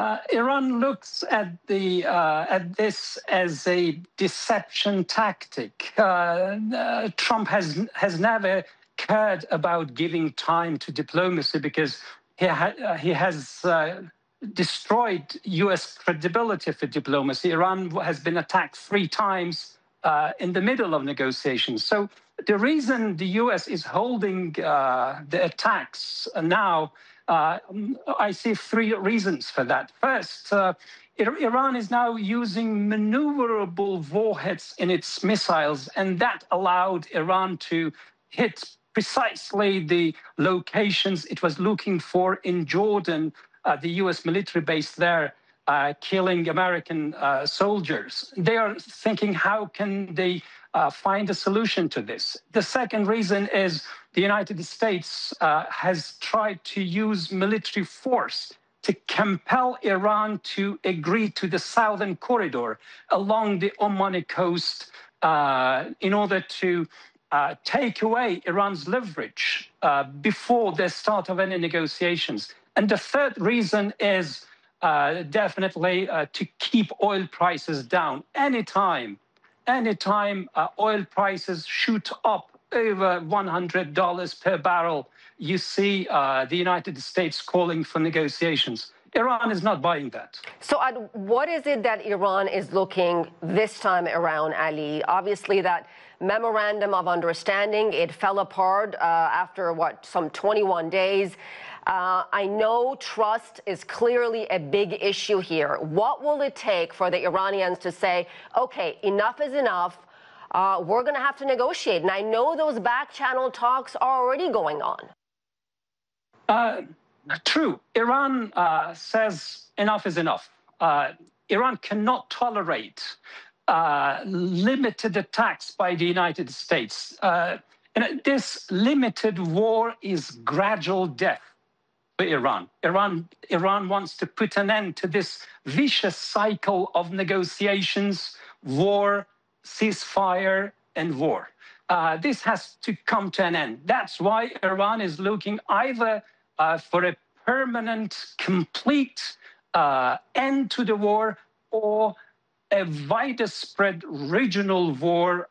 Iran looks at this as a deception tactic. Trump has never cared about giving time to diplomacy because he has destroyed U.S. credibility for diplomacy. Iran has been attacked 3 times in the middle of negotiations. So the reason the U.S. is holding the attacks now, I see 3 reasons for that. First, Iran is now using maneuverable warheads in its missiles, and that allowed Iran to hit precisely the locations it was looking for in Jordan, the U.S. military base there, killing American soldiers. They are thinking, how can they find a solution to this? The second reason is the United States has tried to use military force to compel Iran to agree to the southern corridor along the Omani coast in order to take away Iran's leverage before the start of any negotiations. And the third reason is definitely to keep oil prices down. Anytime oil prices shoot up over $100 per barrel, you see the United States calling for negotiations. Iran is not buying that. So what is it that Iran is looking this time around, Ali? Obviously that memorandum of understanding, it fell apart after, some 21 days. I know trust is clearly a big issue here. What will it take for the Iranians to say, okay, enough is enough, we're going to have to negotiate? And I know those back-channel talks are already going on. True. Iran says enough is enough. Iran cannot tolerate limited attacks by the United States. This limited war is gradual death for Iran. Iran wants to put an end to this vicious cycle of negotiations, war, ceasefire, and war. This has to come to an end. That's why Iran is looking either for a permanent, complete end to the war, or a widespread regional war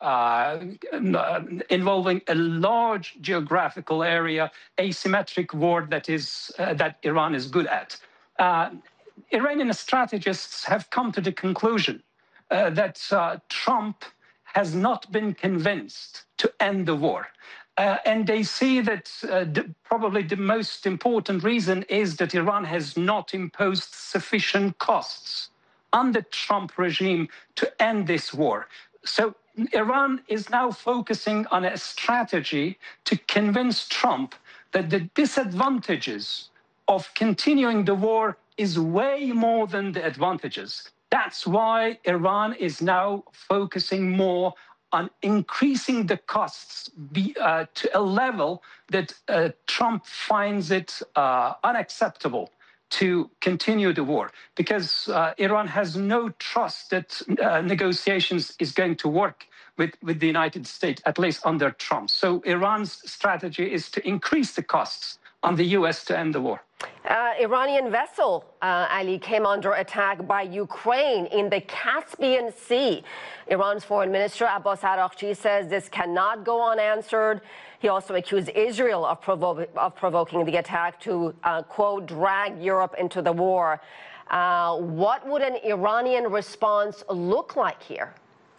involving a large geographical area, asymmetric war that Iran is good at. Iranian strategists have come to the conclusion that Trump has not been convinced to end the war. And they see that probably the most important reason is that Iran has not imposed sufficient costs on the Trump regime to end this war. So Iran is now focusing on a strategy to convince Trump that the disadvantages of continuing the war is way more than the advantages. That's why Iran is now focusing more on increasing the costs to a level that Trump finds it unacceptable to continue the war, because Iran has no trust that negotiations is going to work with the United States, at least under Trump. So Iran's strategy is to increase the costs on the U.S. to end the war. Iranian vessel, Ali, came under attack by Ukraine in the Caspian Sea. Iran's foreign minister, Abbas Araghchi, says this cannot go unanswered. He also accused Israel of provoking the attack to, quote, drag Europe into the war. What would an Iranian response look like here?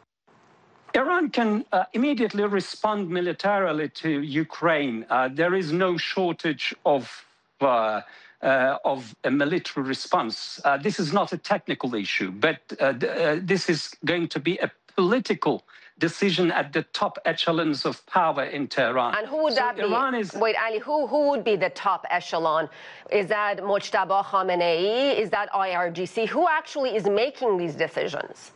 Iran can immediately respond militarily to Ukraine. There is no shortage of a military response. This is not a technical issue, but this is going to be a political decision at the top echelons of power in Tehran. And who would that be? Wait, Ali, who would be the top echelon? Is that Mojtaba Khamenei? Is that IRGC? Who actually is making these decisions?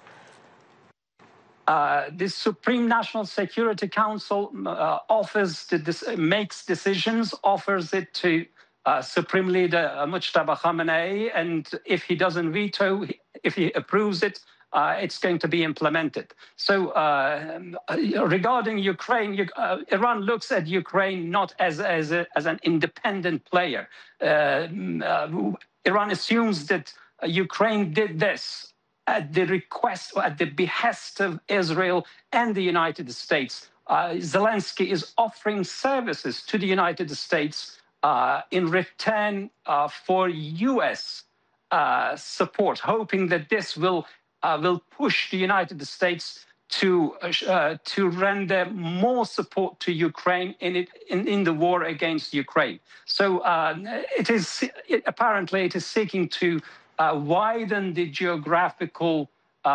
The Supreme National Security Council makes decisions, offers it to Supreme Leader Mojtaba Khamenei, and if he doesn't veto, if he approves it, it's going to be implemented. So regarding Ukraine, Iran looks at Ukraine not as an independent player. Iran assumes that Ukraine did this at the request or at the behest of Israel and the United States. Zelensky is offering services to the United States in return for U.S. Support, hoping that this will push the United States to render more support to Ukraine in the war against Ukraine. So apparently it is seeking to widen the geographical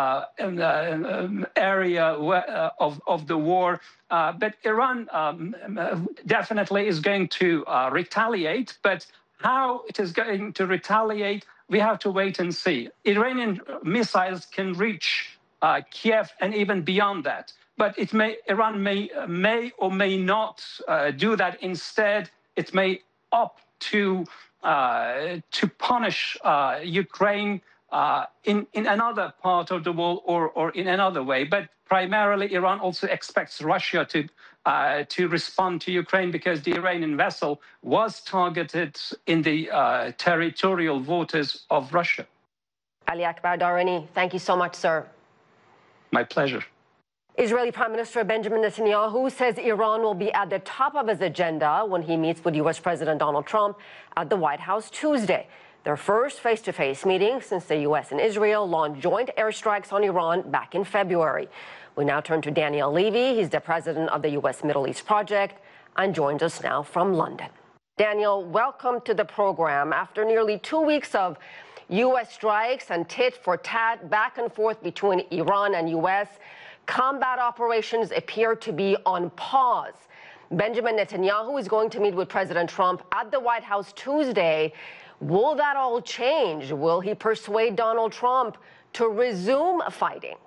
area of the war, but Iran definitely is going to retaliate. But how it is going to retaliate, we have to wait and see. Iranian missiles can reach Kiev and even beyond that, but Iran may or may not do that. Instead, it may opt to punish Ukraine in another part of the world or in another way. But primarily, Iran also expects Russia to respond to Ukraine, because the Iranian vessel was targeted in the territorial waters of Russia. Ali Akbar Darani, thank you so much, sir. My pleasure. Israeli Prime Minister Benjamin Netanyahu says Iran will be at the top of his agenda when he meets with U.S. President Donald Trump at the White House Tuesday. Their first face-to-face meeting since the U.S. and Israel launched joint airstrikes on Iran back in February. We now turn to Daniel Levy. He's the president of the U.S. Middle East Project and joins us now from London. Daniel, welcome to the program. After nearly 2 weeks of U.S. strikes and tit-for-tat back and forth between Iran and U.S., combat operations appear to be on pause. Benjamin Netanyahu is going to meet with President Trump at the White House Tuesday. Will that all change? Will he persuade Donald Trump to resume fighting?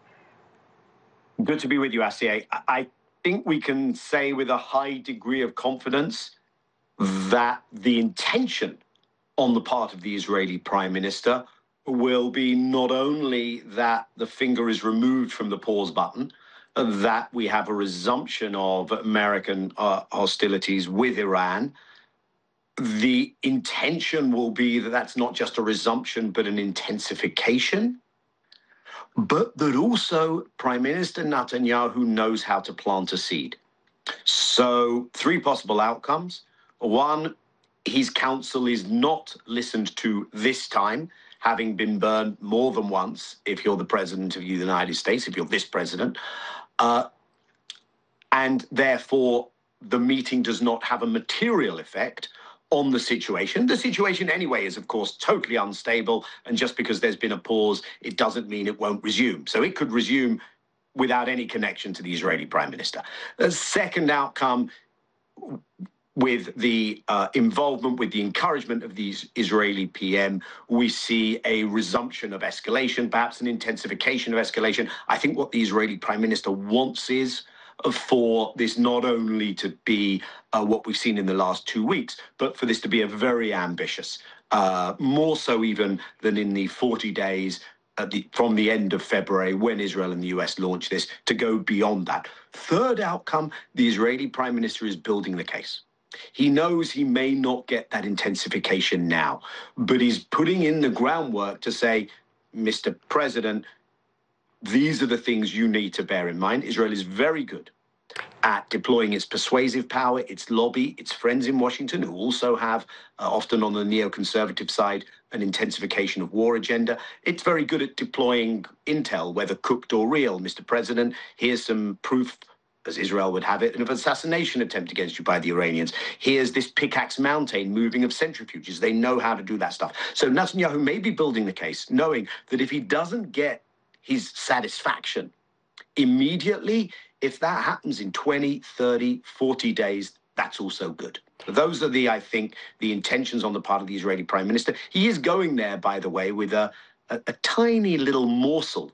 Good to be with you, Asiye. I think we can say with a high degree of confidence that the intention on the part of the Israeli Prime Minister will be not only that the finger is removed from the pause button, that we have a resumption of American hostilities with Iran. The intention will be that that's not just a resumption, but an intensification. But that also Prime Minister Netanyahu knows how to plant a seed. So 3 possible outcomes. 1, his counsel is not listened to this time, having been burned more than once, if you're the president of the United States, if you're this president. And therefore, the meeting does not have a material effect on the situation. The situation anyway is, of course, totally unstable. And just because there's been a pause, it doesn't mean it won't resume. So it could resume without any connection to the Israeli Prime Minister. The second outcome, with the involvement, with the encouragement of the Israeli PM, we see a resumption of escalation, perhaps an intensification of escalation. I think what the Israeli Prime Minister wants is for this not only to be what we've seen in the last 2 weeks, but for this to be a very ambitious, more so even than in the 40 days from the end of February, when Israel and the US launched this, to go beyond that. Third outcome, the Israeli Prime Minister is building the case. He knows he may not get that intensification now, but he's putting in the groundwork to say, Mr. President, these are the things you need to bear in mind. Israel is very good at deploying its persuasive power, its lobby, its friends in Washington, who also have, often on the neoconservative side, an intensification of war agenda. It's very good at deploying intel, whether cooked or real. Mr. President, here's some proof, as Israel would have it, of an assassination attempt against you by the Iranians. Here's this pickaxe mountain moving of centrifuges. They know how to do that stuff. So Netanyahu may be building the case, knowing that if he doesn't get his satisfaction immediately, if that happens in 20, 30, 40 days, that's also good. Those are I think, the intentions on the part of the Israeli Prime Minister. He is going there, by the way, with a tiny little morsel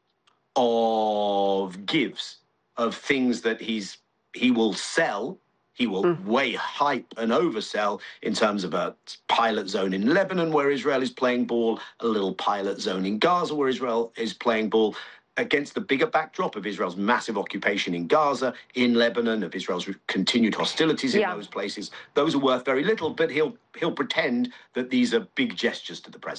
of gives, of things that he will sell. He will way hype and oversell in terms of a pilot zone in Lebanon where Israel is playing ball, a little pilot zone in Gaza where Israel is playing ball, against the bigger backdrop of Israel's massive occupation in Gaza, in Lebanon, of Israel's continued hostilities in those places. Those are worth very little, but he'll pretend that these are big gestures to the president.